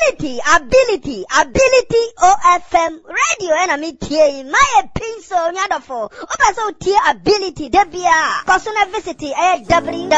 ability OFM radio and me tie my pin so nyadofo oba so tie ability debia cause na visit